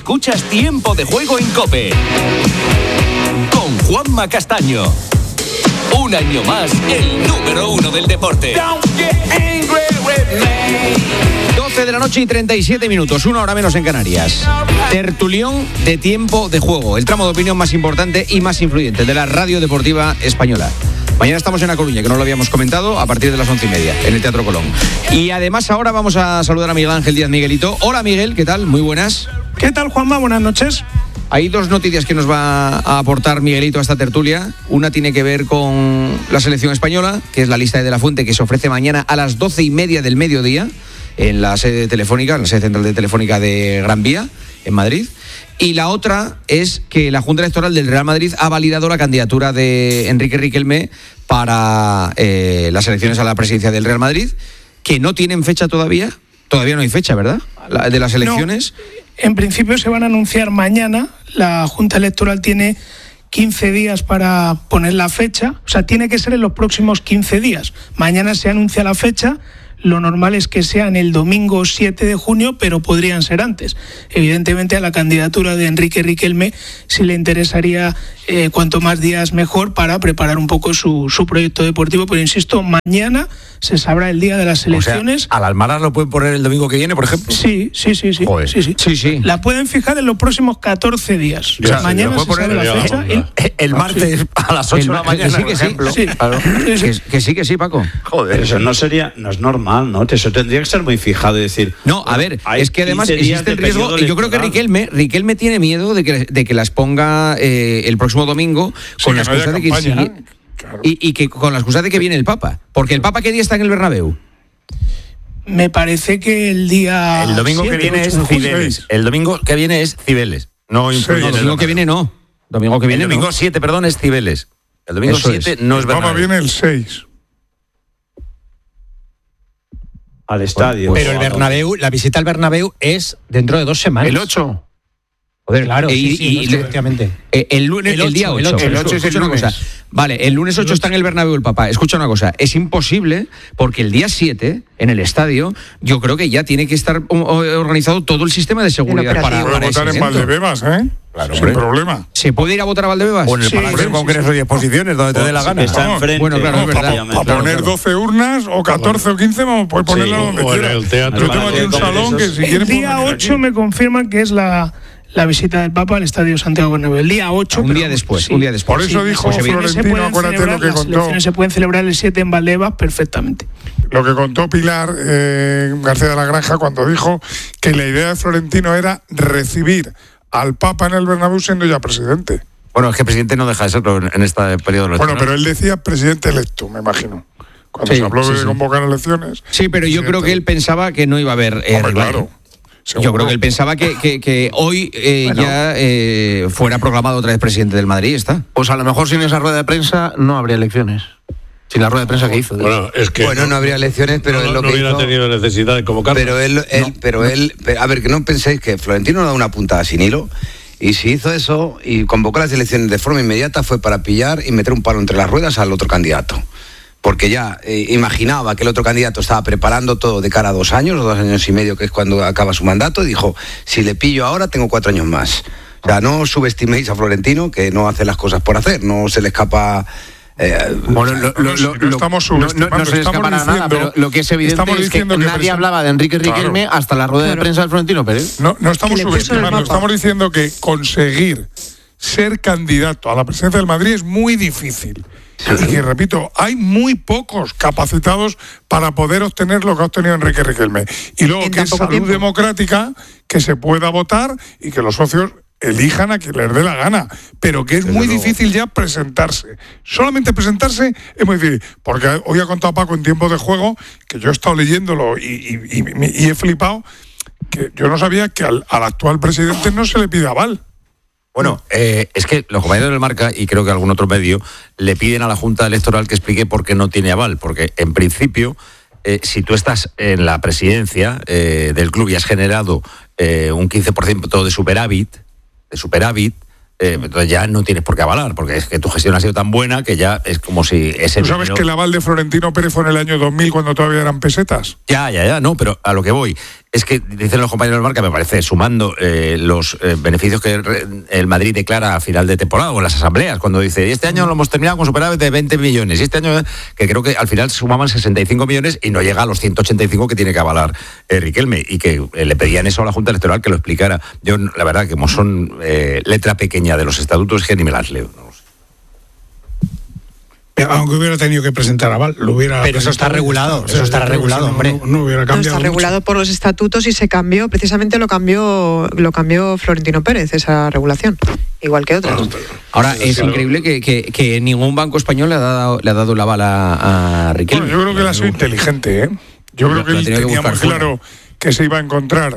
Escuchas Tiempo de Juego en COPE con Juanma Castaño. Un año más, el número 1 del deporte. 12 de la noche y 37 minutos, 1 hora menos en Canarias. Tertulión de Tiempo de Juego, el tramo de opinión más importante y más influyente de la radio deportiva española. Mañana estamos en A Coruña, que no lo habíamos comentado, a partir de las 11:30, en el Teatro Colón. Y además ahora vamos a saludar a Miguel Ángel Díaz Miguelito. Hola Miguel, ¿qué tal? Muy buenas. ¿Qué tal, Juanma? Buenas noches. Hay dos noticias que nos va a aportar Miguelito a esta tertulia. Una tiene que ver con la selección española, que es la lista de la Fuente, que se ofrece mañana a las 12:30 del mediodía en la sede telefónica, en la sede central de Telefónica de Gran Vía, en Madrid. Y la otra es que la Junta Electoral del Real Madrid ha validado la candidatura de Enrique Riquelme para las elecciones a la presidencia del Real Madrid, que no tienen fecha todavía. Todavía no hay fecha, ¿verdad? De las elecciones. No, en principio se van a anunciar mañana. La Junta Electoral tiene 15 días para poner la fecha. O sea, tiene que ser en los próximos 15 días. Mañana se anuncia la fecha. Lo normal es que sea en el domingo 7 de junio, pero podrían ser antes. Evidentemente a la candidatura de Enrique Riquelme sí le interesaría cuanto más días mejor para preparar un poco su proyecto deportivo, pero insisto, mañana se sabrá el día de las elecciones. O sea, ¿al Almaraz lo pueden poner el domingo que viene, por ejemplo? Sí. Joder. Sí. La pueden fijar en los próximos 14 días. O sea, mañana se sabe la fecha. El martes a las 8 de la mañana, sí, que sí. Claro. Que sí, Paco. Joder. Pero eso no es normal, ¿no? Eso tendría que ser muy fijado y decir... No, a ver, es que además existe el riesgo, y yo creo que Riquelme tiene miedo de que las ponga el próximo domingo con la excusa de que sigue, claro. y que con la excusa de que viene el Papa. Porque el Papa, ¿qué día está en el Bernabéu? Me parece que el domingo que viene es Cibeles. El domingo que viene es Cibeles. No, el domingo que viene no. El domingo 7, perdón, es Cibeles. El domingo 7 no es Bernabéu. El Papa viene el 6. Al estadio. Pero el Bernabéu, la visita al Bernabéu es dentro de 2 semanas. El 8. Joder, claro, efectivamente. El día 8. Escucha una cosa. Vale, el lunes 8 está en el Bernabéu el Papa. Escucha una cosa. Es imposible porque el día 7, en el estadio, yo creo que ya tiene que estar organizado todo el sistema de seguridad para votar en Valdebebas, ¿eh? Claro, sin problema. ¿Se puede ir a votar a Valdebebas? O en el Palacio de Congresos y Exposiciones, donde te dé la gana. Está enfrente. Bueno, claro, es verdad. Para poner 12 urnas, o 14 o 15, vamos a poder ponerla donde quiera. El teatro. Yo tengo aquí un salón que si quieren... El día 8 me confirman que es la visita del Papa al Estadio Santiago Bernabéu. El día 8. Un día después. Por eso dijo Florentino, acuérdate lo que las contó. elecciones se pueden celebrar el 7 en Valdebebas perfectamente. Lo que contó Pilar García de la Granja cuando dijo que la idea de Florentino era recibir al Papa en el Bernabéu siendo ya presidente. Bueno, es que presidente no deja de serlo en este periodo electoral. Bueno, pero él decía presidente electo, me imagino. Cuando se habló de convocar elecciones. Sí, pero yo creo que él pensaba que no iba a haber rival. Claro. Seguro. Yo creo que él pensaba que hoy ya fuera proclamado otra vez presidente del Madrid, ¿está? Pues a lo mejor sin esa rueda de prensa no habría elecciones. Sin la rueda de prensa que hizo. Bueno, es que no habría elecciones, pero no, es lo no que hubiera hizo, tenido necesidad de convocar. Pero él, a ver, que no penséis que Florentino da una puntada sin hilo. Y si hizo eso y convocó las elecciones de forma inmediata fue para pillar y meter un palo entre las ruedas al otro candidato. Porque ya imaginaba que el otro candidato estaba preparando todo de cara a 2 años, o 2 años y medio, que es cuando acaba su mandato, y dijo, si le pillo ahora tengo 4 años más. O sea, no subestiméis a Florentino, que no hace las cosas por hacer, no se le escapa... no estamos subestimando, no se le escapará nada, pero lo que es evidente es que nadie hablaba de Enrique Riquelme hasta la rueda de prensa del Florentino Pérez. No estamos subestimando, estamos diciendo que conseguir ser candidato a la presidencia del Madrid es muy difícil. Y repito, hay muy pocos capacitados para poder obtener lo que ha obtenido Enrique Riquelme. Y luego que es salud democrática, que se pueda votar y que los socios elijan a quien les dé la gana, pero que es muy difícil ya presentarse. Solamente presentarse es muy difícil, porque hoy ha contado Paco en Tiempo de Juego, que yo he estado leyéndolo y he flipado, que yo no sabía que al actual presidente no se le pide aval. Bueno, es que los compañeros del Marca, y creo que algún otro medio, le piden a la Junta Electoral que explique por qué no tiene aval, porque en principio, si tú estás en la presidencia del club y has generado un 15% de superávit, entonces ya no tienes por qué avalar, porque es que tu gestión ha sido tan buena que ya es como si ese... ¿Tú sabes que el aval de Florentino Pérez fue en el año 2000 cuando todavía eran pesetas? Ya, no, pero a lo que voy, es que dicen los compañeros del Marca, me parece, sumando los beneficios que el Madrid declara a final de temporada o en las asambleas, cuando dice, este año lo hemos terminado con superávit de 20 millones, y este año, que creo que al final sumaban 65 millones y no llega a los 185 que tiene que avalar Riquelme, y que le pedían eso a la Junta Electoral que lo explicara. Yo, la verdad, que como son letra pequeña de los estatutos, que ni me las leo, ¿no? Aunque hubiera tenido que presentar aval, lo hubiera. Pero eso está regulado, hombre. No hubiera cambiado. No, está regulado por los estatutos y se cambió, precisamente lo cambió Florentino Pérez, esa regulación, igual que otras. Ahora, es increíble que ningún banco español le ha dado la bala a Riquelme. Bueno, yo creo que él ha sido inteligente, ¿eh? Yo creo que él tenía muy claro que se iba a encontrar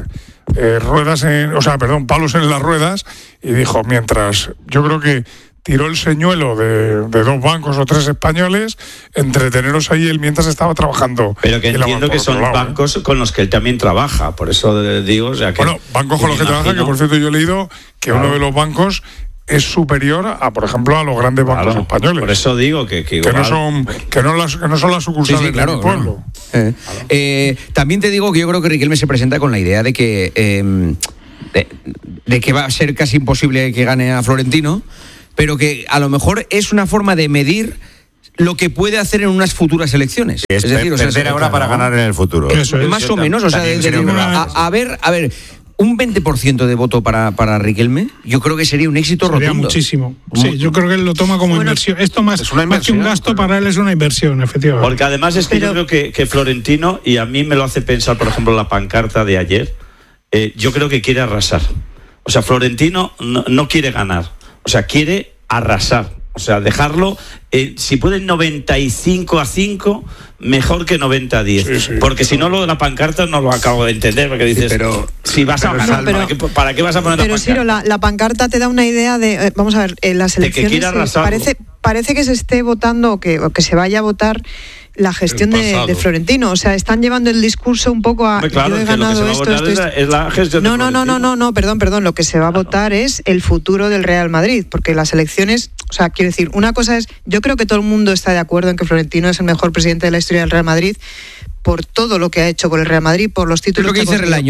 palos en las ruedas, y dijo, mientras, yo creo que tiró el señuelo de 2 bancos o 3 españoles, entreteneros ahí él mientras estaba trabajando. Pero que entiendo que son bancos con los que él también trabaja, por eso digo... Bueno, bancos con los que trabaja, que por cierto yo he leído que uno de los bancos es superior a, por ejemplo, a los grandes bancos españoles. Por eso digo que no son las sucursales del pueblo. También te digo que yo creo que Riquelme se presenta con la idea de que va a ser casi imposible que gane a Florentino, pero que a lo mejor es una forma de medir lo que puede hacer en unas futuras elecciones. Es decir, perder ahora para ganar en el futuro. Eso es, más o menos, a ver, un 20% de voto para Riquelme, yo creo que sería un éxito rotundo. Sería muchísimo. Sí, yo creo que él lo toma como inversión. Esto más que un gasto, para él es una inversión, efectivamente. Porque además es que yo creo que Florentino, y a mí me lo hace pensar, por ejemplo, la pancarta de ayer, yo creo que quiere arrasar. O sea, Florentino no quiere ganar. O sea, quiere arrasar. O sea, dejarlo, si pueden 95-5, mejor que 90-10. Sí. Porque si no, lo de la pancarta no lo acabo de entender, porque dices, pero si vas a ganar, ¿para qué vas a poner la pancarta? Pero Ciro, la pancarta te da una idea de, vamos a ver, las elecciones parece que se esté votando o que se vaya a votar la gestión de Florentino. O sea, están llevando el discurso un poco a... Claro, yo he ganado esto. Es la gestión de Florentino. No, perdón. Lo que se va a votar es el futuro del Real Madrid, porque las elecciones... O sea, quiero decir, una cosa es... Yo creo que todo el mundo está de acuerdo en que Florentino es el mejor presidente de la historia del Real Madrid, por todo lo que ha hecho por el Real Madrid, por los títulos que dice el año.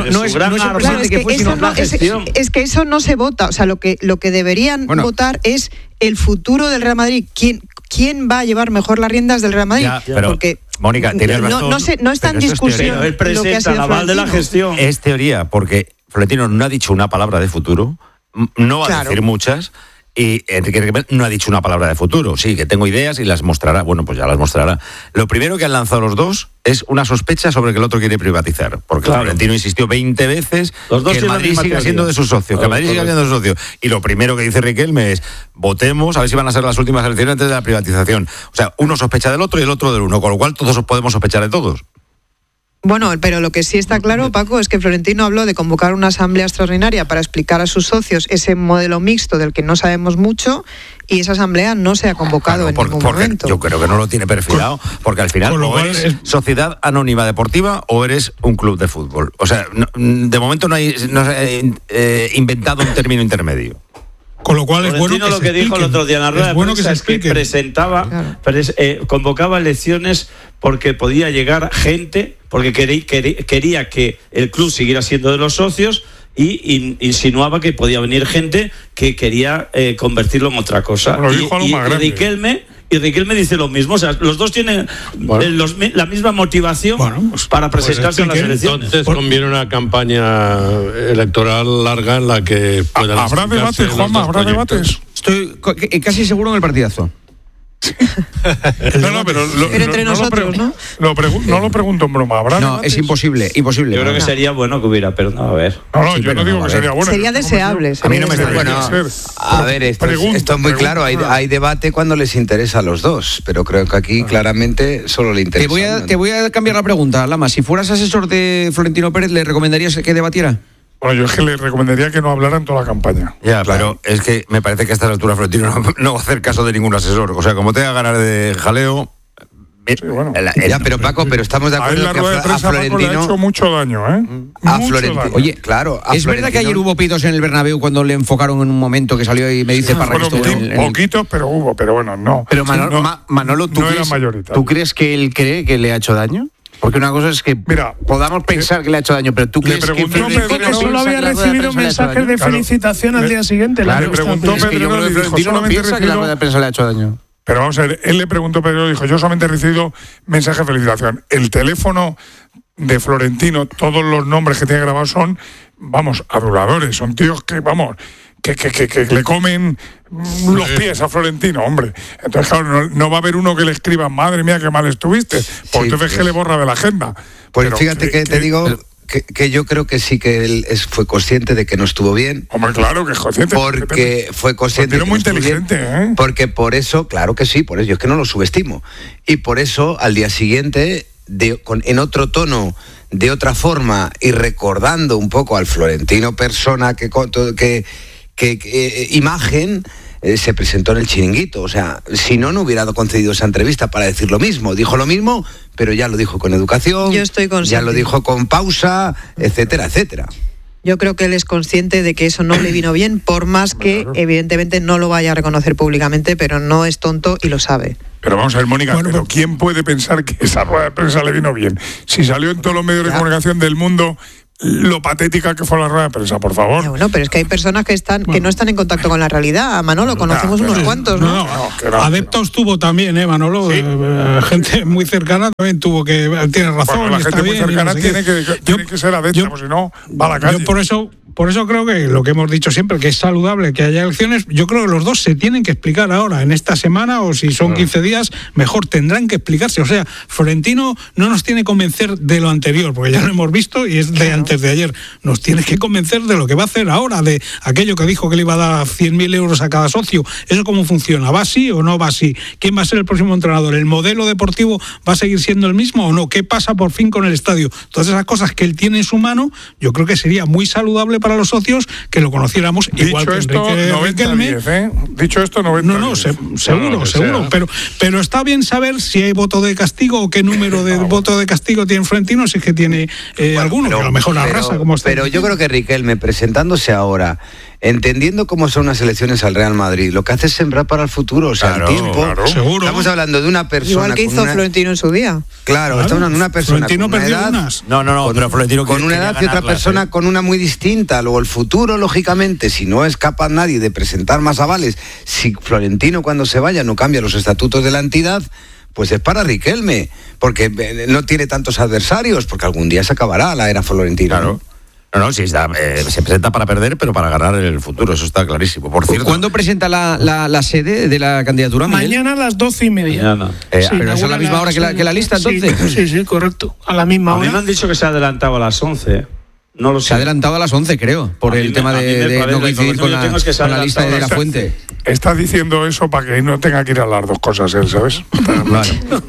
Es que eso no se vota. O sea, lo que deberían votar es el futuro del Real Madrid. ¿Quién va a llevar mejor las riendas del Real Madrid? Porque Mónica, tienes razón. No está en discusión. Él presenta la aval de la gestión. Es teoría, porque Florentino no ha dicho una palabra de futuro, no va a decir muchas. Y Enrique Riquelme no ha dicho una palabra de futuro. Sí, que tengo ideas y las mostrará. Bueno, pues ya las mostrará. Lo primero que han lanzado los dos es una sospecha sobre que el otro quiere privatizar. Porque Florentino insistió 20 veces que el Madrid siga siendo de sus socios. Que el Madrid siga siendo de sus socios. Y lo primero que dice Riquelme es, votemos a ver si van a ser las últimas elecciones antes de la privatización. O sea, uno sospecha del otro y el otro del uno. Con lo cual todos podemos sospechar de todos. Bueno, pero lo que sí está claro, Paco, es que Florentino habló de convocar una asamblea extraordinaria para explicar a sus socios ese modelo mixto del que no sabemos mucho, y esa asamblea no se ha convocado en ningún momento. Yo creo que no lo tiene perfilado, porque al final o eres sociedad anónima deportiva o eres un club de fútbol. O sea, de momento no se ha inventado un término intermedio. Con lo cual es bueno que lo que dijo el otro día en la rueda de prensa es que presentaba, convocaba elecciones porque podía llegar gente, porque quería que el club siguiera siendo de los socios, y insinuaba que podía venir gente que quería convertirlo en otra cosa. Y Riquelme dice lo mismo. O sea, los dos tienen la misma motivación para presentarse en las elecciones. Entonces conviene una campaña electoral larga en la que puedan... ¿Habrá debates, Juanma? ¿Habrá debates? Estoy casi seguro en el partidazo. Pero entre nosotros, ¿no? No lo pregunto en broma. ¿Habrá debates? Es imposible. Yo creo que sería bueno que hubiera, pero no, a ver. Yo no digo que sería bueno. Sería deseable. A mí no me a ver, esto es muy claro. Hay debate cuando les interesa a los dos, pero creo que aquí claramente solo le interesa. Te voy a cambiar la pregunta, Lama. Si fueras asesor de Florentino Pérez, ¿le recomendarías que debatiera? Bueno, yo es que le recomendaría que no hablara en toda la campaña. Ya, claro. Pero es que me parece que a esta altura Florentino no va a hacer caso de ningún asesor. O sea, como te haga ganar de jaleo... Sí, bueno. Pero Paco, estamos de acuerdo que a Florentino le ha hecho mucho daño, ¿eh? A Florentino. Oye, claro. ¿Es verdad que ayer hubo pitos en el Bernabéu cuando le enfocaron en un momento que salió y me dice Parra que estuvo poquitos, pero hubo, pero bueno, no. Pero Manolo, ¿tú crees que él cree que le ha hecho daño? Porque una cosa es que podamos pensar que le ha hecho daño, pero tú crees que solo había recibido mensajes de felicitación al día siguiente. Le preguntó Pedrerol y dijo, solamente piensa que la rueda de prensa le ha hecho daño. Pero vamos a ver, él le preguntó a Pedrerol y dijo, yo solamente he recibido mensaje de felicitación. El teléfono de Florentino, todos los nombres que tiene grabados son, aduladores, son tíos que, que le comen los pies a Florentino, hombre. Entonces, claro, no va a haber uno que le escriba, madre mía, qué mal estuviste, porque entonces que le borra de la agenda. Pues pero fíjate que te digo que yo creo que sí que él fue consciente de que no estuvo bien. Hombre, claro que es consciente. Porque fue consciente. Pero muy inteligente, ¿eh? Porque por eso, claro que sí, por eso, yo es que no lo subestimo. Y por eso, al día siguiente, en otro tono, de otra forma, y recordando un poco al Florentino persona que imagen, se presentó en el Chiringuito. O sea, si no hubiera concedido esa entrevista para decir lo mismo. Dijo lo mismo, pero ya lo dijo con educación, ya lo dijo con pausa, etcétera, etcétera. Yo creo que él es consciente de que eso no le vino bien, por más que evidentemente no lo vaya a reconocer públicamente, pero no es tonto y lo sabe. Pero vamos a ver, Mónica, pero ¿quién puede pensar que esa rueda de prensa le vino bien? Si salió en todos los medios de comunicación del mundo lo patética que fue la rueda de prensa, por favor. Bueno, pero es que hay personas que no están en contacto con la realidad. Manolo, conocemos unos cuantos, ¿no? Adeptos tuvo también, Manolo. Sí. Gente muy cercana también tuvo que... Tiene razón. Bueno, la gente muy cercana tiene que ser adepta, pues si no, va a la calle. Yo por eso creo que lo que hemos dicho siempre, que es saludable que haya elecciones, yo creo que los dos se tienen que explicar ahora, en esta semana, o si son 15 días, mejor tendrán que explicarse. O sea, Florentino no nos tiene que convencer de lo anterior, porque ya lo hemos visto y es de antes de ayer. Nos tiene que convencer de lo que va a hacer ahora, de aquello que dijo que le iba a dar 100.000 euros a cada socio. ¿Eso cómo funciona? ¿Va así o no va así? ¿Quién va a ser el próximo entrenador? ¿El modelo deportivo va a seguir siendo el mismo o no? ¿Qué pasa por fin con el estadio? Todas esas cosas que él tiene en su mano, yo creo que sería muy saludable para los socios que lo conociéramos. Dicho igual que esto, Enrique Riquelme. Dicho esto, 90. Seguro. Pero está bien saber si hay voto de castigo o qué número de voto de castigo tiene Florentino, si es que tiene alguno, que a lo mejor arrasa como está. Pero yo creo que Riquelme, presentándose ahora, entendiendo cómo son las elecciones al Real Madrid, lo que hace es sembrar para el futuro, o sea, el tiempo. Claro. Seguro. Estamos hablando de una persona. Igual que hizo Florentino en su día. Claro, estamos hablando de una persona Florentino con una edad. Pero Florentino con una edad y otra persona con una muy distinta. Luego el futuro, lógicamente, si no es capaz nadie de presentar más avales, si Florentino cuando se vaya no cambia los estatutos de la entidad, pues es para Riquelme, porque no tiene tantos adversarios, porque algún día se acabará la era Florentino. Claro. No, sí, se presenta para perder, pero para ganar el futuro, eso está clarísimo. Por cierto, ¿cuándo presenta la sede de la candidatura, Miguel? Mañana a las 12:30. ¿Pero es a la misma hora que la lista, entonces? Sí, correcto. A la misma hora. A mí me han dicho que se ha adelantado a las 11. No lo sé. Se ha adelantado a las 11, creo, por el tema de no coincidir con la lista de la fuente. Estás diciendo eso para que no tenga que ir a las dos cosas él, ¿sabes? Claro.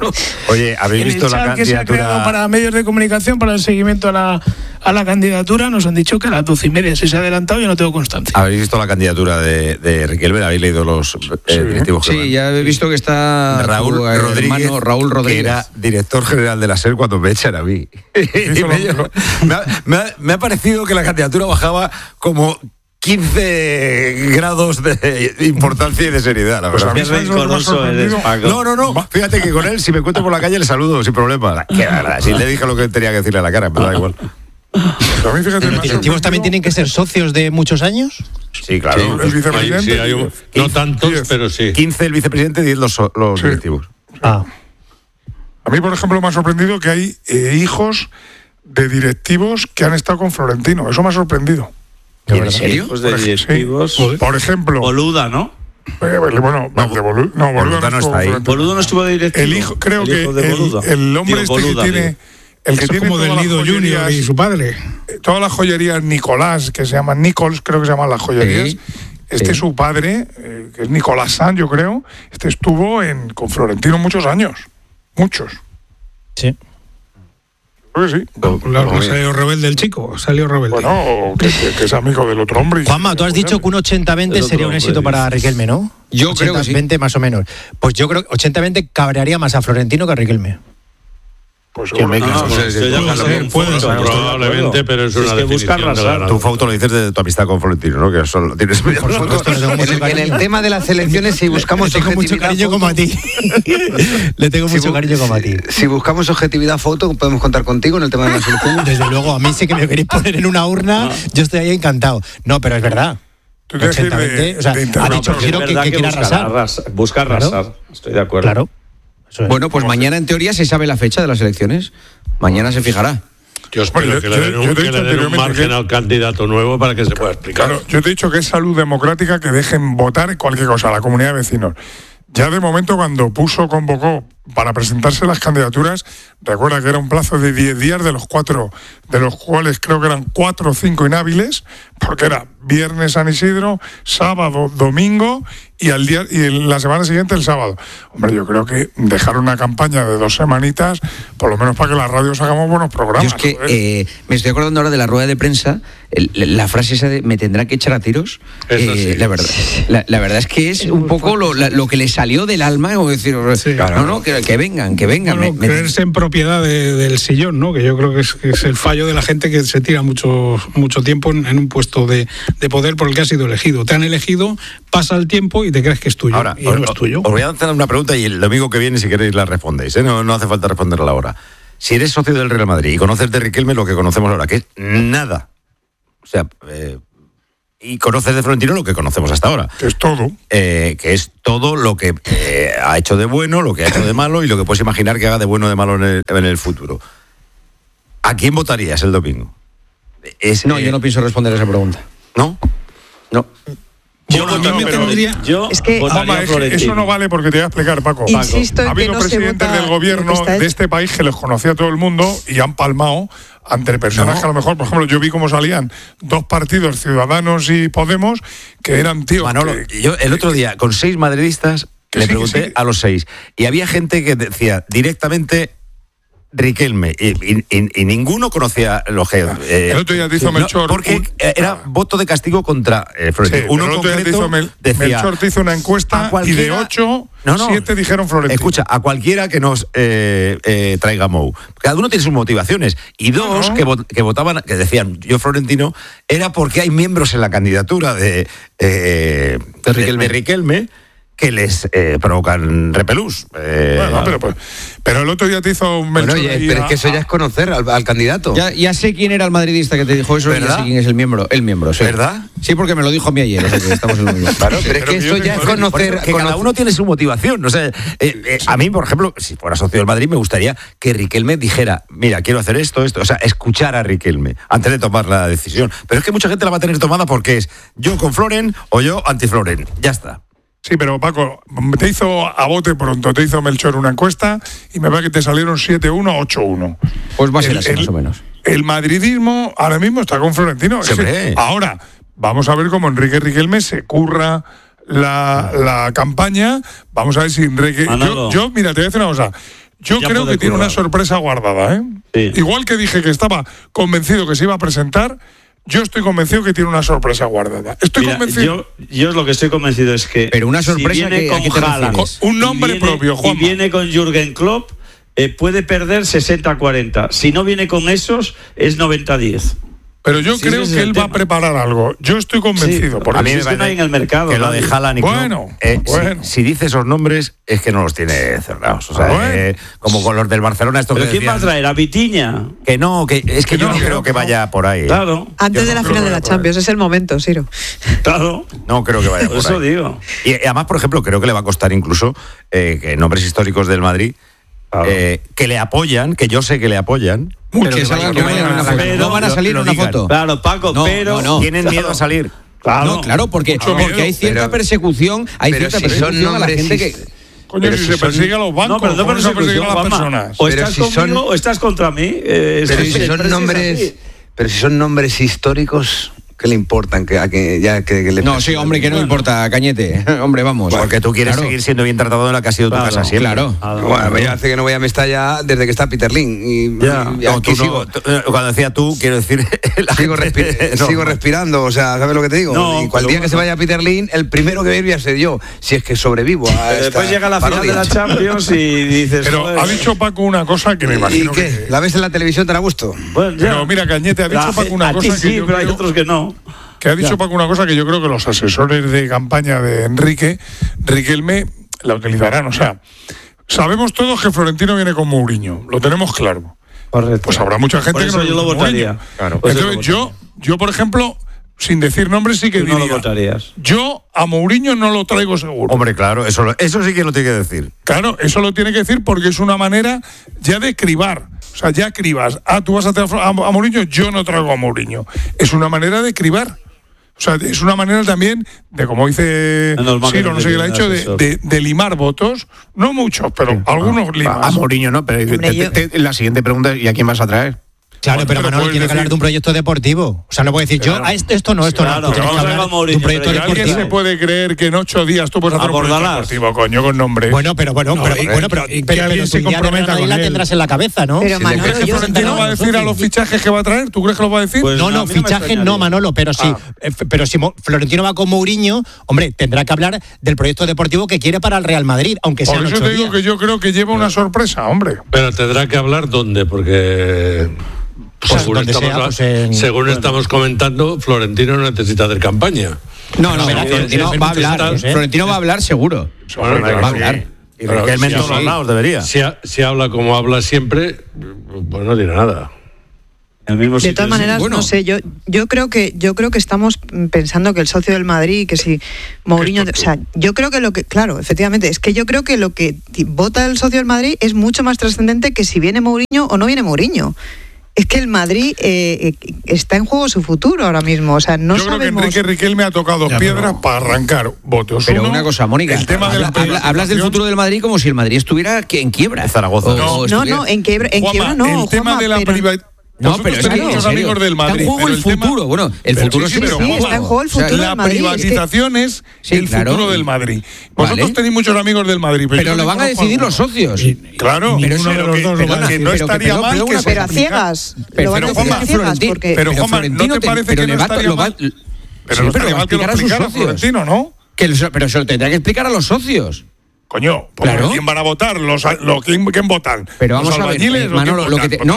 Oye, ¿habéis visto la candidatura? Que se ha creado para medios de comunicación para el seguimiento a la candidatura, nos han dicho que a las 12:30. Si se ha adelantado, yo no tengo constancia. ¿Habéis visto la candidatura de Riquelme? ¿Habéis leído los directivos? Sí, ya he visto que está Raúl Rodríguez, que era director general de la SER cuando me echan a mí. Me ha parecido que la candidatura bajaba como 15 grados de importancia y de seriedad, la verdad. No. Fíjate que con él, si me encuentro por la calle, le saludo sin problema. Si le dije lo que tenía que decirle a la cara, me da igual. ¿Los directivos también tienen que ser socios de muchos años? Sí, claro. El vicepresidente. No tantos, pero sí. 15 el vicepresidente y 10 los directivos. A mí, por ejemplo, me ha sorprendido que hay hijos de directivos que han estado con Florentino. Eso me ha sorprendido. ¿En serio? Hijos de directivos. Sí. Por ejemplo. Boluda, ¿no? Boluda no está ahí. Boluda no estuvo de directivo. El hijo, creo que el hombre Boluda, que tiene... El que tiene como del Nido Junior y su padre. Todas las joyerías Nicolás, que se llaman Nichols, creo que se llaman las joyerías. Sí. Su padre, que es Nicolás Sanz, yo creo, estuvo con Florentino muchos años. Muchos. Sí. Creo que sí. Claro, salió rebelde el chico, salió rebelde. Bueno, que es amigo del otro hombre. Juanma, tú has dicho que un 80-20 sería un éxito para Riquelme, ¿no? Yo creo que sí. 80-20 más o menos. Pues yo creo que 80-20 cabrearía más a Florentino que a Riquelme. Pues probablemente, pero es una definición. Tu foto lo dices de tu amistad con Florentino, ¿no? Que solo tienes. En el tema de las elecciones, si buscamos mucho cariño como a ti. Le tengo mucho cariño como a ti. Si buscamos objetividad foto, podemos contar contigo en el tema de las elecciones. Desde luego, a mí sí que me queréis poner en una urna, yo estoy ahí encantado. No, pero es verdad. Tú te decir ha dicho Giro que quiere arrasar. Busca arrasar, estoy de acuerdo. Claro. Bueno, pues mañana en teoría se sabe la fecha de las elecciones. Mañana se fijará. Yo espero que le den un margen al candidato nuevo para que se pueda explicar. Claro, yo te he dicho que es salud democrática que dejen votar cualquier cosa a la comunidad de vecinos. Ya de momento, cuando convocó para presentarse las candidaturas, recuerda que era un plazo de 10 días, de los cuales creo que eran 4 o 5 inhábiles, porque era viernes San Isidro, sábado, domingo y la semana siguiente el sábado. Hombre, yo creo que dejar una campaña de 2 semanitas, por lo menos para que las radios hagamos buenos programas. Yo es que me estoy acordando ahora de la rueda de prensa, la frase esa de ¿me tendrá que echar a tiros? Sí. La verdad es que es un poco lo que le salió del alma, o decir, claro. que vengan. Bueno, creerse en propiedad del sillón, ¿no? Que yo creo que es el fallo de la gente que se tira mucho tiempo en un puesto de poder por el que has sido elegido. Te han elegido, pasa el tiempo y te crees que es tuyo. Ahora, y no es tuyo. Os voy a hacer una pregunta y el domingo que viene, si queréis, la respondéis, ¿eh? No hace falta responderla ahora. Si eres socio del Real Madrid y conoces de Riquelme lo que conocemos ahora, que es nada, o sea, y conoces de Florentino lo que conocemos hasta ahora. Que es todo. Que es todo lo que ha hecho de bueno, lo que ha hecho de malo y lo que puedes imaginar que haga de bueno o de malo en el futuro. ¿A quién votarías el domingo? Yo no pienso responder a esa pregunta. ¿No? No. Es que eso no vale, porque te voy a explicar, Paco. Insisto en ha habido presidentes del gobierno de este país que les conocía a todo el mundo y han palmado ante personas que a lo mejor, por ejemplo, yo vi cómo salían 2 partidos, Ciudadanos y Podemos, que eran tíos. Manolo, yo el otro día con 6 madridistas le pregunté a los 6 y había gente que decía directamente Riquelme y ninguno conocía los que el otro día te hizo Melchor porque era voto de castigo contra Florentino. Uno concreto decía, Melchor te hizo una encuesta y de 8 7 dijeron Florentino. Escucha, a cualquiera que nos traiga Mou, cada uno tiene sus motivaciones y 2 que votaban, que decían yo Florentino, era porque hay miembros en la candidatura de Riquelme que les provocan repelús. Pero el otro día te hizo un Melchor. Pero es que eso ya es conocer al candidato. Ya sé quién era el madridista que te dijo eso, ¿verdad? Y ya sé quién es el miembro, sí. ¿Verdad? Sí, porque me lo dijo a mí ayer, o sea que estamos en lo mismo. Claro, pero es que eso ya es conocer. Que cada uno tiene su motivación. O sea, a mí, por ejemplo, si fuera socio del Madrid, me gustaría que Riquelme dijera, mira, quiero hacer esto. O sea, escuchar a Riquelme antes de tomar la decisión. Pero es que mucha gente la va a tener tomada porque es yo con Floren o yo anti-Floren. Ya está. Sí, pero Paco, te hizo a bote pronto, te hizo Melchor una encuesta y me parece que te salieron 7-1, 8-1. Pues va a ser así, más o menos. El madridismo ahora mismo está con Florentino. Ahora, vamos a ver cómo Enrique Riquelme se curra la campaña. Vamos a ver si Enrique... Yo, mira, te voy a decir una cosa. Yo creo que tiene una sorpresa guardada, ¿eh? Sí. Igual que dije que estaba convencido que se iba a presentar... Yo estoy convencido que tiene una sorpresa guardada. Convencido. Yo lo que estoy convencido es que... Pero una sorpresa si viene con Haaland, un nombre propio, Juanma. Y viene con Jürgen Klopp, puede perder 60-40. Si no viene con esos, es 90-10. Pero yo creo que él va a preparar algo. Yo estoy convencido. Porque a mí me parece en el mercado. Que lo de Haaland y bueno. Si dice esos nombres, es que no los tiene cerrados. O sea, como con los del Barcelona. ¿Pero quién va a traer? ¿A Vitinha? Que no, es que yo no creo que vaya por ahí. Claro. Antes de la final de la Champions, es el momento, Siro. Claro. No creo que vaya por ahí. Eso digo. Y además, por ejemplo, creo que le va a costar incluso que nombres históricos del Madrid que le apoyan, que yo sé que le apoyan. No van a salir en una foto. Claro, Paco, pero tienen miedo a salir. Claro, porque hay cierta persecución, a la gente que... Coño, si se persigue a los bancos, no, pero no se persigue a las personas. O estás conmigo o estás contra mí. Pero si son nombres históricos, ¿Qué le importan? No, sí, hombre, que no importa, Cañete. Hombre, vamos. Porque tú quieres seguir siendo bien tratado en la que ha sido tu casa siempre. Claro. Bueno, yo hace que no voy a Mestalla desde que está Peter Lim. Cuando decía tú, quiero decir... Sigo respirando, o sea, ¿sabes lo que te digo? Y cual día que se vaya Peter Lim, el primero que voy a ser yo, si es que sobrevivo a después llega la final de la Champions y dices... Pero ha dicho Paco una cosa que me imagino. ¿Y qué? ¿La ves en la televisión, te da gusto? Bueno, pero mira, Cañete, ha dicho Paco una cosa que sí, pero hay otros que no. Que ha dicho Paco una cosa que yo creo que los asesores de campaña de Riquelme la utilizarán. O sea, sabemos todos que Florentino viene con Mourinho, lo tenemos claro. Correcto. Pues habrá mucha gente que no yo lo votaría. Claro. Entonces yo, por ejemplo, sin decir nombres, sí que diría. No lo votarías. Yo a Mourinho no lo traigo seguro. Hombre, claro, eso sí que lo tiene que decir. Claro, eso lo tiene que decir porque es una manera ya de cribar. O sea, ya cribas. Tú vas a traer a Mourinho, yo no traigo a Mourinho. Es una manera de cribar. O sea, es una manera también de, como dice Ciro, no sé qué le ha dicho, de limar votos. No muchos, pero algunos limas. A Mourinho no, pero la siguiente pregunta es, ¿y a quién vas a traer? Claro, pero Manolo tiene que hablar de un proyecto deportivo. O sea, no puede decir yo, esto no. Claro, Tú tienes que hablar de un proyecto deportivo. ¿Alguien se puede creer que en 8 días tú puedes hacer un proyecto deportivo, coño, con nombre? Pero alguien se comprometa con la él. Tendrás en la cabeza, ¿no? Pero Manolo, ¿Crees que Florentino va a decir a los fichajes que va a traer? ¿Tú crees que lo va a decir? Pues no, fichajes no, Manolo, pero sí. Pero si Florentino va con Mourinho, hombre, tendrá que hablar del proyecto deportivo que quiere para el Real Madrid, aunque sea. Por eso te digo que yo creo que lleva una sorpresa, hombre. Pero tendrá que hablar dónde, porque... según estamos comentando, Florentino no necesita hacer campaña. No, Florentino va a hablar. Florentino va a hablar seguro. Va a hablar. Y Riquelme en todos los lados debería. Si habla como habla siempre, pues no dirá nada. De todas maneras, no sé, yo creo que estamos pensando que el socio del Madrid, que si Mourinho, o sea, yo creo que claro, efectivamente, es que yo creo que lo que vota el socio del Madrid es mucho más trascendente que si viene Mourinho o no viene Mourinho. Es que el Madrid está en juego su futuro ahora mismo. O sea, no sabemos. Yo creo que Enrique Riquelme ha tocado piedras para arrancar votos. Pero una cosa, Mónica, hablas del futuro del Madrid como si el Madrid estuviera en quiebra. Zaragoza. No, en quiebra no. El tema de la privatización. No, pero es que muchos amigos del Madrid. Está en juego el futuro. Bueno, el futuro sí, pero está en juego el futuro del Madrid. La privatización es el futuro del Madrid. Vosotros tenéis muchos amigos del Madrid. Pero lo van a decidir los socios. Claro, pero uno de los dos lo van a decir. No estaría mal que pero a ciegas. Pero Juanma, ¿no te parece que no estaría mal? Pero no estaría mal que lo explicara Florentino, ¿no? Pero se lo tendrá que explicar a los socios. Coño, claro. ¿Quién van a votar? ¿Quién votan? Pero vamos a ver, Manolo,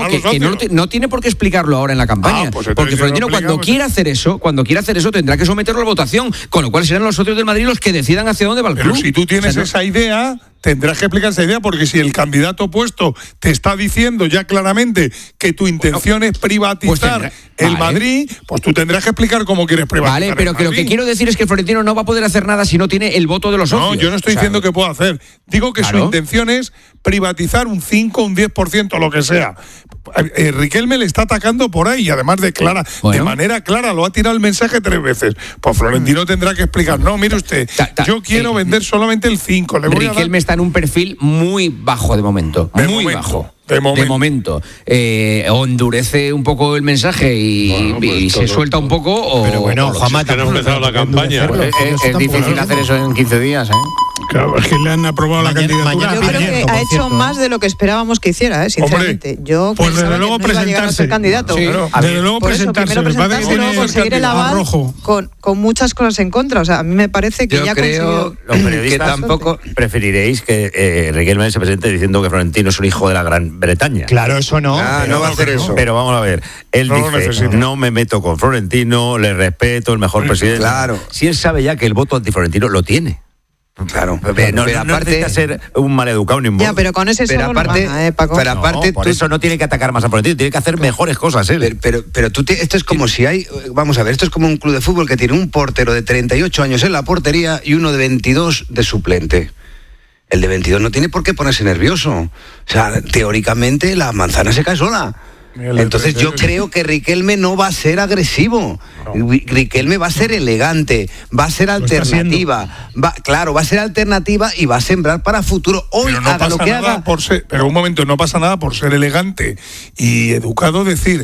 no tiene por qué explicarlo ahora en la campaña. Porque Florentino cuando quiera hacer eso, tendrá que someterlo a votación, con lo cual serán los socios del Madrid los que decidan hacia dónde va el club. Pero si tú tienes esa idea, tendrás que explicar esa idea, porque si el candidato opuesto te está diciendo ya claramente que tu intención es privatizar el Madrid, pues tú tendrás que explicar cómo quieres privatizar. Vale, pero que lo que quiero decir es que Florentino no va a poder hacer nada si no tiene el voto de los socios. No, yo no estoy diciendo que pueda hacer. Digo que su intención es privatizar un 5, un 10%, lo que sea. Riquelme le está atacando por ahí y además de manera clara lo ha tirado el mensaje 3 veces. Pues Florentino tendrá que explicar, no, mire usted, yo quiero vender solamente el 5. Riquelme está en un perfil muy bajo de momento. Bajo. De momento. O endurece un poco el mensaje y se suelta un poco. Pero bueno, Juanma, que no ha empezado la campaña. Es difícil hacer eso en 15 días, ¿eh? Claro, es que le han aprobado la candidatura. Yo creo que ha hecho más de lo que esperábamos que hiciera, sinceramente. Hombre, yo pues desde luego que no iba a llegar a ser candidato. Sí, desde luego presentarse. Luego conseguir el aval con muchas cosas en contra. O sea, a mí me parece que ya creo los periodistas tampoco preferiréis que Riquelme se presente diciendo que Florentino es un hijo de la Gran Bretaña. Claro, eso no. No va a hacer eso. Pero vamos a ver, él dice, no me meto con Florentino, le respeto, el mejor presidente. Claro. Si él sabe ya que el voto antiflorentino lo tiene. Claro, pero aparte necesita ser un maleducado ni un ya, pero con ese solo Paco. Pero aparte, por eso no tiene que atacar más a Florentino, tiene que hacer mejores cosas él. Pero tú esto es como si hay, vamos a ver, esto es como un club de fútbol que tiene un portero de 38 años en la portería y uno de 22 de suplente. El de 22 no tiene por qué ponerse nervioso. O sea, teóricamente la manzana se cae sola. Entonces yo creo que Riquelme no va a ser agresivo. Riquelme va a ser elegante, va a ser alternativa. Va a ser alternativa y va a sembrar para futuro. Hoy pero no haga lo que haga. Pero un momento, no pasa nada por ser elegante y educado, decir,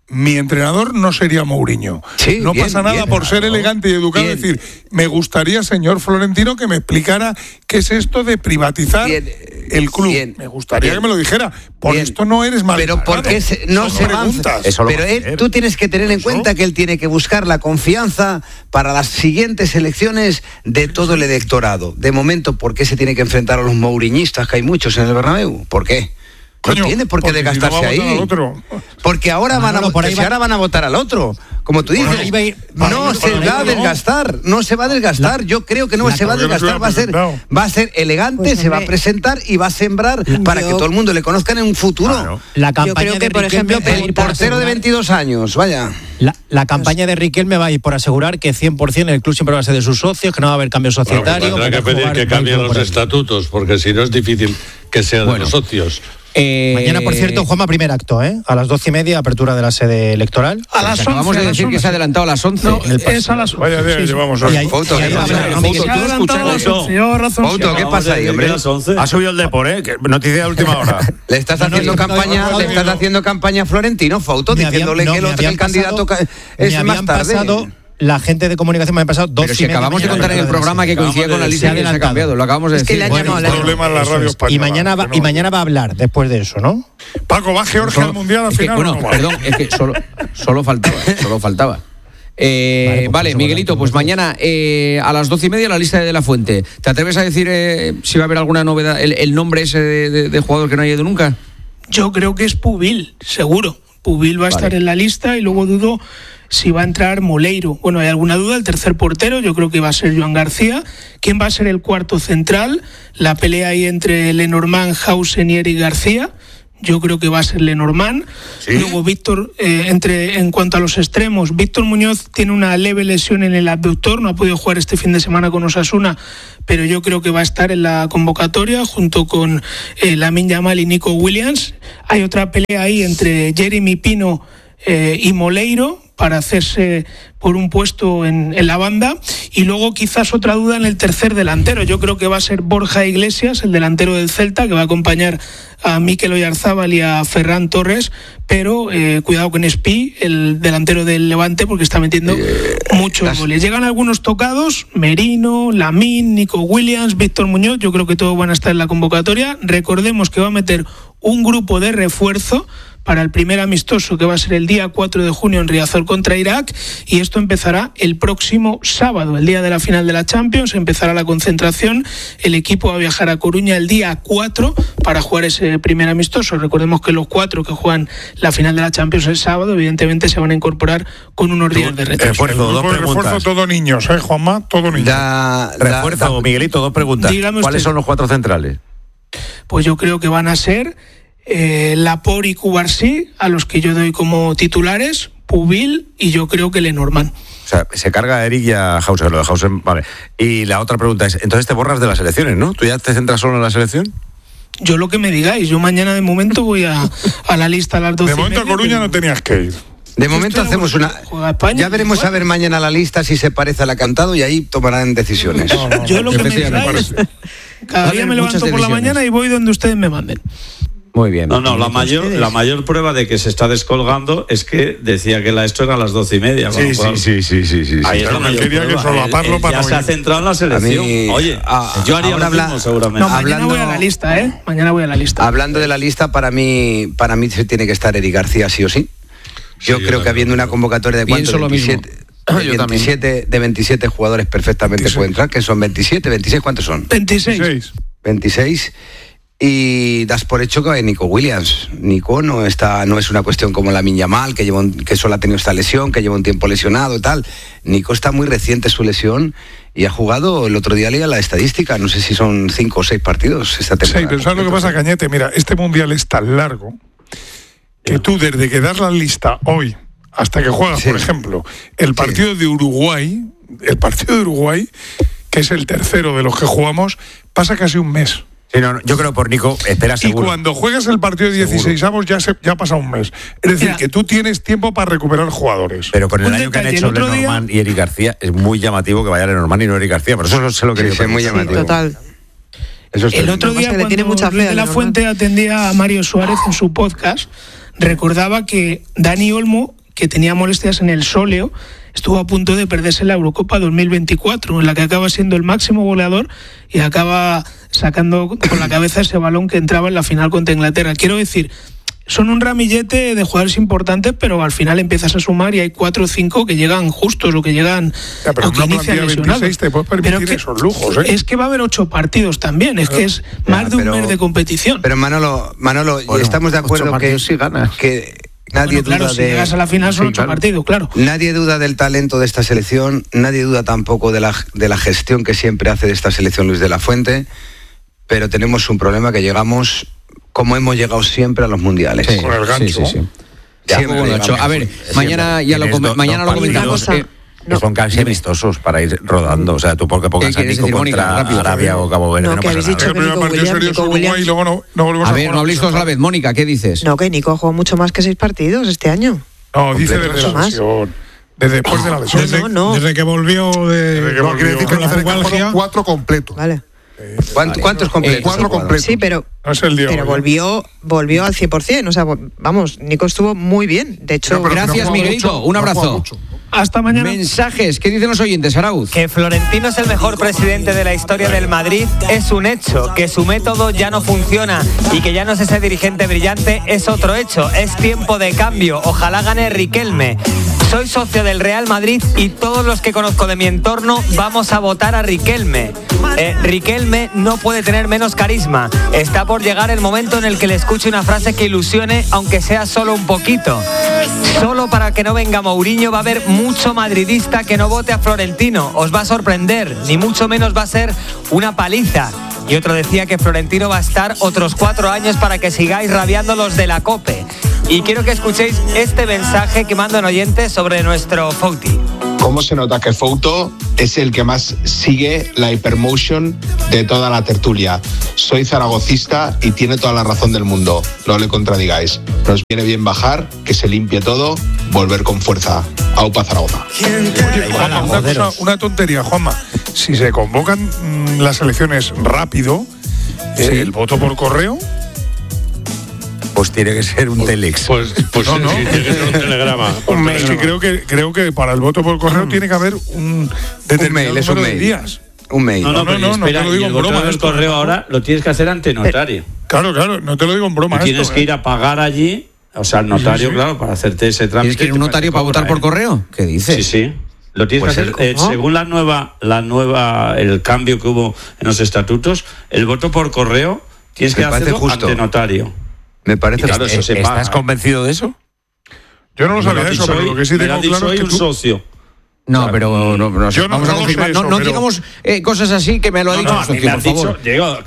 mi entrenador no sería Mourinho. Sí, no pasa nada por ser elegante y educado. Bien. Es decir, me gustaría, señor Florentino, que me explicara qué es esto de privatizar el club. Me gustaría que me lo dijera. Por esto no eres mal. Pero porque no se avanza. Pero tú tienes que tener en cuenta que él tiene que buscar la confianza para las siguientes elecciones de todo el electorado. De momento, ¿por qué se tiene que enfrentar a los mouriñistas, que hay muchos en el Bernabéu? ¿Por qué? No tiene por qué desgastarse ahí. Porque ahora van a votar al otro. Como tú dices, no se va a desgastar. No se va a desgastar. Yo creo que no se va a desgastar. Va a ser elegante, se va a presentar y va a sembrar para que todo el mundo le conozca en un futuro. Claro. La campaña yo creo que, por ejemplo, el portero de 22 años, vaya. La campaña de Riquelme va a ir por asegurar que 100% el club siempre va a ser de sus socios, que no va a haber cambio societario. Tendrá que pedir que cambien los estatutos, porque si no es difícil que sea de los socios. Mañana, por cierto, Juanma, primer acto, a las 12:30, apertura de la sede electoral. A las 11. Acabamos de decir que se ha adelantado a las 11. No, es a las 11. Vaya día, llevamos hoy. Foto, ¿qué pasa ahí, hombre? Ha subido el Depor, que noticia de última hora. Le estás haciendo campaña a Florentino, Foto, diciéndole que el candidato es más tarde. La gente de comunicación me ha pasado 2 Pero si acabamos de contar en el programa que coincidía con la lista que se ha cambiado, lo acabamos de decir. Problema en la radio española. Y mañana va a hablar después de eso, ¿no? Paco, ¿va Georgia al Mundial al final? Bueno, perdón, es que solo faltaba. Vale, Miguelito, pues mañana a las 12:30 la lista de la Fuente. ¿Te atreves a decir si va a haber alguna novedad, el nombre ese de jugador que no haya ido nunca? Yo creo que es Pubil, seguro. Pubil va a estar en la lista y luego dudo si va a entrar Moleiro. Bueno, hay alguna duda, el tercer portero, yo creo que va a ser Joan García. ¿Quién va a ser el cuarto central? La pelea ahí entre Lenormand, Hausen y Eric García. Yo creo que va a ser Lenormand. ¿Sí? Luego Víctor, en cuanto a los extremos, Víctor Muñoz tiene una leve lesión en el abductor, no ha podido jugar este fin de semana con Osasuna, pero yo creo que va a estar en la convocatoria junto con Lamine Yamal y Nico Williams. Hay otra pelea ahí entre Jeremy Pino y Moleiro para hacerse por un puesto en la banda, y luego quizás otra duda en el tercer delantero. Yo creo que va a ser Borja Iglesias, el delantero del Celta, que va a acompañar a Mikel Oyarzábal y a Ferran Torres, pero cuidado con Espí, el delantero del Levante, porque está metiendo muchos goles. Llegan algunos tocados, Merino, Lamine, Nico Williams, Víctor Muñoz, yo creo que todos van a estar en la convocatoria. Recordemos que va a meter un grupo de refuerzo para el primer amistoso, que va a ser el día 4 de junio en Riazor contra Irak, y esto empezará el próximo sábado, el día de la final de la Champions. Empezará la concentración, el equipo va a viajar a Coruña el día 4 para jugar ese primer amistoso. Recordemos que los 4 que juegan la final de la Champions el sábado, evidentemente se van a incorporar con unos días de retraso. Refuerzo todo niños, Juanma, todo niños. Refuerzo, Miguelito, 2 preguntas. ¿Cuáles son los 4 centrales? Pues yo creo que van a ser Laporte y Cubarsí, a los que yo doy como titulares, Pubil y yo creo que Lenormand. O sea, se carga a Eric y a Hausen, lo de Hausen, vale. Y la otra pregunta es, entonces te borras de las elecciones, ¿no? ¿Tú ya te centras solo en la selección? Yo lo que me digáis, yo mañana de momento voy a la lista a las 12:30. De momento a Coruña no tenías que ir. De momento hacemos una... Ya veremos a ver mañana la lista si se parece a la cantado y ahí tomarán decisiones. Yo lo que me digáis, cada día me levanto por la mañana y voy donde ustedes me manden. Muy bien. No, la mayor prueba de que se está descolgando es que decía que esto era a las 12:30. Sí. Ahí es la mayor quería prueba. que solaparlo para ya se ha centrado en la selección. Oye, yo haría lo mismo seguramente. No, mañana voy a la lista, Mañana voy a la lista. Hablando de la lista, para mí se tiene que estar Eric García sí o sí. Yo creo que habiendo una convocatoria de ¿cuánto? 27 jugadores perfectamente pueden entrar, que son 27, 26, ¿cuántos son? 26. Y das por hecho que Nico Williams. Nico no es una cuestión como Lamine Yamal, que solo ha tenido esta lesión, que lleva un tiempo lesionado y tal. Nico está muy reciente su lesión y ha jugado, el otro día leía la estadística, no sé si son 5 o 6 partidos esta temporada. Sí, pero ¿sabes lo que pasa, Cañete? Mira, este mundial es tan largo que tú desde que das la lista hoy hasta que juegas, por ejemplo, el partido de Uruguay, que es el tercero de los que jugamos, pasa casi un mes. Sí, yo creo por Nico, espera seguro. Y cuando juegas el partido de 16avos ya pasa un mes. Es decir, que tú tienes tiempo para recuperar jugadores. Pero con el año que han hecho Lenormand y Eric García, es muy llamativo que vaya Lenormand y no Eric García. Por eso se lo quería decir. Es muy llamativo. Total. El otro día, cuando Luis de la Fuente atendía a Mario Suárez en su podcast, recordaba que Dani Olmo que tenía molestias en el sóleo, estuvo a punto de perderse la Eurocopa 2024, en la que acaba siendo el máximo goleador y acaba sacando con la cabeza ese balón que entraba en la final contra Inglaterra. Quiero decir, son un ramillete de jugadores importantes, pero al final empiezas a sumar y hay 4 o 5 que llegan justos o que llegan pero o que inician lesionados. 26 te puedes permitir esos lujos, ¿eh? Es que va a haber 8 partidos también, es que es más de un mes de competición. Pero Manolo, bueno, estamos de acuerdo que sí ganas. Que nadie duda si llegas a la final son 8 partidos, claro. Nadie duda del talento de esta selección, nadie duda tampoco de la gestión que siempre hace de esta selección Luis de la Fuente, pero tenemos un problema que llegamos como hemos llegado siempre a los mundiales. Sí, con el gancho. Sí. A ver, mañana lo comentamos. Que son casi amistosos para ir rodando. O sea, tú porque pongas a Nico contra Arabia o Cabo Verde, no pasa nada. El primer partido serio es Uruguay y luego no volvemos a ver, no habléis todos a la vez. Mónica, ¿qué dices? No, que Nico jugó mucho más que 6 partidos este año. No, dice desde la lesión. Desde después de la lesión. Desde que volvió con la pubalgia. 4 completos. Vale. ¿Cuántos completos? 4 completos. Sí, pero volvió al 100%. O sea, vamos, Nico estuvo muy bien. De hecho, gracias, Miguelito. Un abrazo. Hasta mañana. Mensajes, ¿qué dicen los oyentes, Arauz? Que Florentino es el mejor presidente de la historia del Madrid es un hecho. Que su método ya no funciona y que ya no es ese dirigente brillante es otro hecho. Es tiempo de cambio. Ojalá gane Riquelme. Soy socio del Real Madrid y todos los que conozco de mi entorno vamos a votar a Riquelme. Riquelme no puede tener menos carisma. Está por llegar el momento en el que le escuche una frase que ilusione, aunque sea solo un poquito. Solo para que no venga Mourinho va a haber mucho madridista que no vote a Florentino. Os va a sorprender, ni mucho menos va a ser una paliza. Y otro decía que Florentino va a estar otros 4 años para que sigáis rabiando los de la COPE. Y quiero que escuchéis este mensaje que mandan oyentes sobre nuestro Fouti. ¿Cómo se nota que Fouto es el que más sigue la Hypermotion de toda la tertulia? Soy zaragocista y tiene toda la razón del mundo. No le contradigáis. Nos viene bien bajar, que se limpie todo, volver con fuerza. Aupa Zaragoza. Oye, una tontería, Juanma. Si se convocan las elecciones rápido, el voto por correo... Pues tiene que ser un telex. Pues no. Sí, tiene que ser un telegrama. Es que creo que para el voto por correo tiene que haber un determinado número de días. Un mail. No te lo digo en broma. El correo ahora lo tienes que hacer ante notario. Claro, no te lo digo en broma. Tienes que ir a pagar allí, o sea, al notario, claro, para hacerte ese trámite. ¿Tienes que ir a un notario para votar por correo? ¿Qué dices? Sí. Lo tienes que hacer. Según el cambio que hubo en los estatutos, el voto por correo tienes que hacerlo ante notario. Me parece claro, eso se paga. ¿Estás convencido de eso? Yo no lo sabía eso, pero lo que sí tengo claro es que un socio. No, pero vamos a confirmar. No digamos cosas así que me lo ha dicho un socio, por favor.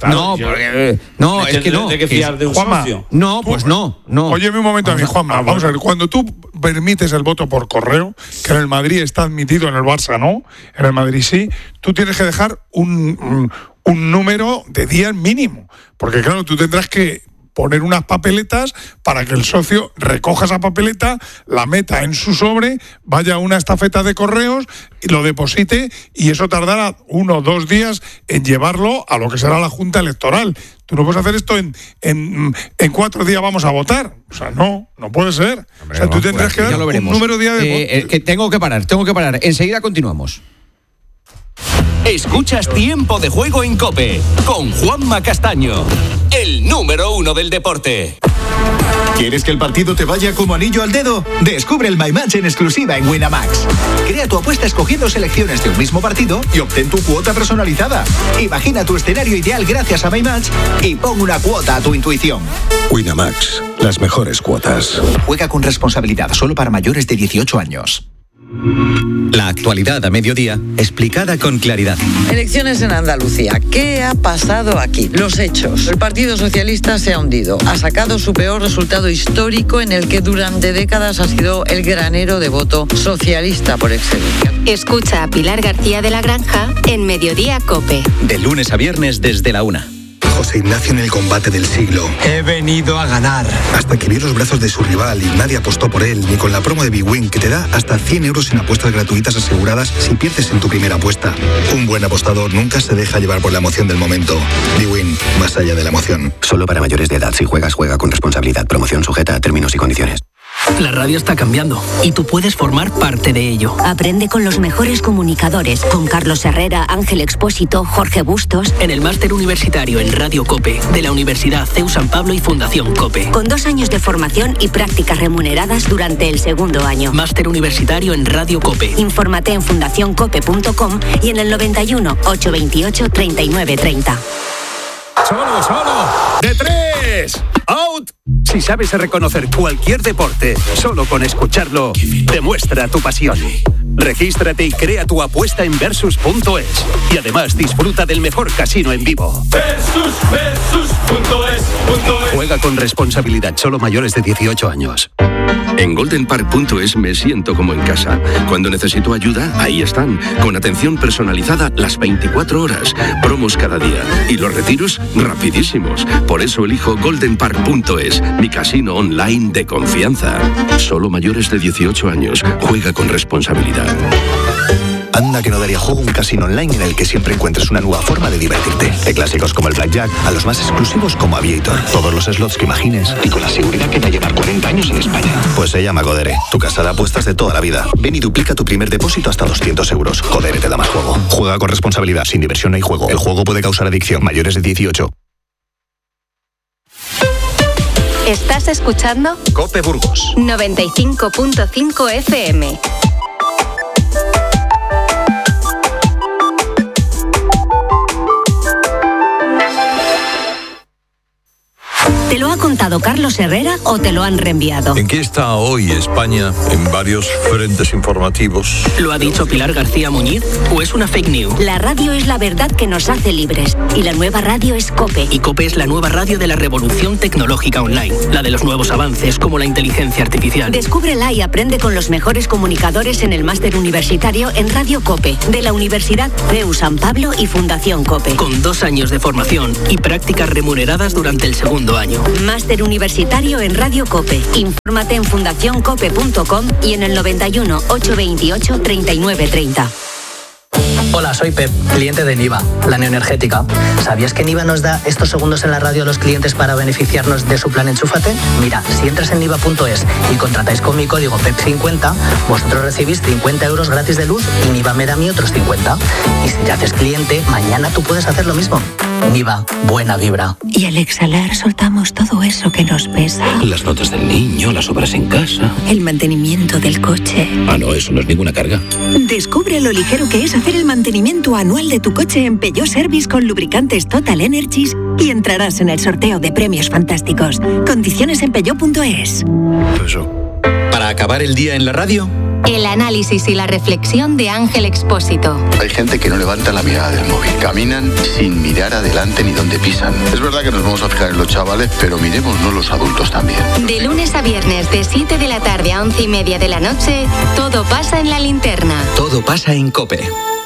Es que no. ¿De qué fiar de un socio? No, pues no. Óyeme un momento a mí, Juanma. Vamos a ver, cuando tú permites el voto por correo, que en el Madrid está admitido, en el Barça no, en el Madrid sí, tú tienes que dejar un número de días mínimo. Porque claro, tú tendrás que poner unas papeletas para que el socio recoja esa papeleta, la meta en su sobre, vaya a una estafeta de correos y lo deposite, y eso tardará 1 o 2 días en llevarlo a lo que será la Junta Electoral. Tú no puedes hacer esto en 4 días vamos a votar. O sea, no puede ser. Hombre, o sea, tú tendrás que dar un número de días de voto. Tengo que parar. Enseguida continuamos. Escuchas Tiempo de Juego en COPE con Juanma Castaño, el número 1 del deporte. ¿Quieres que el partido te vaya como anillo al dedo? Descubre el My Match en exclusiva en Winamax. Crea tu apuesta escogiendo selecciones de un mismo partido y obtén tu cuota personalizada. Imagina tu escenario ideal gracias a My Match y pon una cuota a tu intuición. Winamax, las mejores cuotas. Juega con responsabilidad, solo para mayores de 18 años. La actualidad a mediodía, explicada con claridad. Elecciones en Andalucía. ¿Qué ha pasado aquí? Los hechos. El Partido Socialista se ha hundido. Ha sacado su peor resultado histórico, en el que durante décadas ha sido el granero de voto socialista por excelencia. Escucha a Pilar García de la Granja en Mediodía COPE. De lunes a viernes desde la 1. José Ignacio en el combate del siglo. He venido a ganar. Hasta que vio los brazos de su rival y nadie apostó por él, ni con la promo de Big Win, que te da hasta 100 euros en apuestas gratuitas aseguradas si pierdes en tu primera apuesta. Un buen apostador nunca se deja llevar por la emoción del momento. Big Win, más allá de la emoción. Solo para mayores de edad. Si juegas, juega con responsabilidad. Promoción sujeta a términos y condiciones. La radio está cambiando y tú puedes formar parte de ello. Aprende con los mejores comunicadores, con Carlos Herrera, Ángel Expósito, Jorge Bustos. En el Máster Universitario en Radio COPE, de la Universidad CEU San Pablo y Fundación COPE. Con 2 años de formación y prácticas remuneradas durante el segundo año. Máster Universitario en Radio COPE. Infórmate en fundacioncope.com y en el 91 828 3930. ¡Solo! ¡De 3! ¡Out! Si sabes reconocer cualquier deporte, solo con escucharlo, demuestra tu pasión. Regístrate y crea tu apuesta en Versus.es. Y además disfruta del mejor casino en vivo. Versus.es. Juega con responsabilidad, solo mayores de 18 años. En goldenpark.es me siento como en casa. Cuando necesito ayuda, ahí están. Con atención personalizada las 24 horas. Promos cada día. Y los retiros rapidísimos. Por eso elijo goldenpark.es, mi casino online de confianza. Solo mayores de 18 años. Juega con responsabilidad. Anda que no daría juego un casino online en el que siempre encuentres una nueva forma de divertirte. De clásicos como el Blackjack a los más exclusivos como Aviator. Todos los slots que imagines y con la seguridad que da llevar 40 años en España. Pues se llama Codere, tu casa de apuestas de toda la vida. Ven y duplica tu primer depósito hasta 200 euros. Codere te da más juego. Juega con responsabilidad, sin diversión no hay juego. El juego puede causar adicción. Mayores de 18. ¿Estás escuchando? Cope Burgos 95.5 FM. ¿Te lo ha contado Carlos Herrera o te lo han reenviado? ¿En qué está hoy España en varios frentes informativos? ¿Lo ha dicho Pilar García Muñiz o es una fake news? La radio es la verdad que nos hace libres y la nueva radio es COPE. Y COPE es la nueva radio de la revolución tecnológica online, la de los nuevos avances como la inteligencia artificial. Descúbrela y aprende con los mejores comunicadores en el Máster Universitario en Radio COPE, de la Universidad CEU San Pablo y Fundación COPE. Con 2 años de formación y prácticas remuneradas durante el segundo año. Máster Universitario en Radio COPE. Infórmate en fundacioncope.com y en el 91 828 3930. Hola, soy Pep, cliente de Niva, la neoenergética. ¿Sabías que Niva nos da estos segundos en la radio a los clientes para beneficiarnos de su plan Enchúfate? Mira, si entras en niva.es y contratáis con mi código PEP50, vosotros recibís 50 euros gratis de luz y Niva me da a mí otros 50. Y si te haces cliente, mañana tú puedes hacer lo mismo. Niva, buena vibra. Y al exhalar soltamos todo eso que nos pesa. Las notas del niño, las obras en casa. El mantenimiento del coche. Ah, no, eso no es ninguna carga. Descubre lo ligero que es hacer el mantenimiento anual de tu coche en Peugeot Service con lubricantes Total Energies y entrarás en el sorteo de premios fantásticos. Condiciones en peugeot.es. Para acabar el día en la radio, El análisis y la reflexión de Ángel Expósito. Hay gente que no levanta la mirada del móvil. Caminan sin mirar adelante ni donde pisan. Es verdad que nos vamos a fijar en los chavales, pero miremosnos los adultos también. De lunes a viernes, de 7 de la tarde a 11:30 de la noche, todo pasa en La Linterna. todo pasa en COPE.